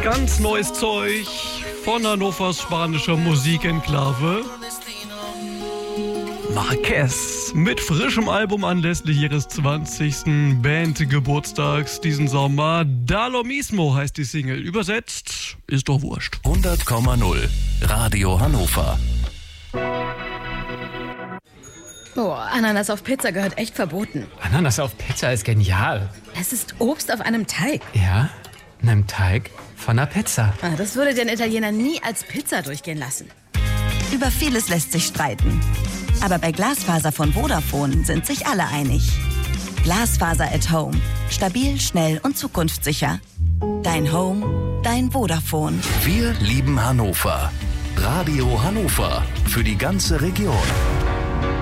Ganz neues Zeug von Hannovers spanischer Musikenklave. Marquez mit frischem Album anlässlich ihres 20. Bandgeburtstags diesen Sommer. Da lo mismo heißt die Single. Übersetzt, ist doch wurscht. 100,0 Radio Hannover. Boah, Ananas auf Pizza gehört echt verboten. Ananas auf Pizza ist genial. Es ist Obst auf einem Teig. Ja, einem Teig von einer Pizza. Das würde den Italiener nie als Pizza durchgehen lassen. Über vieles lässt sich streiten. Aber bei Glasfaser von Vodafone sind sich alle einig. Glasfaser at Home. Stabil, schnell und zukunftssicher. Dein Home, dein Vodafone. Wir lieben Hannover. Radio Hannover. Für die ganze Region.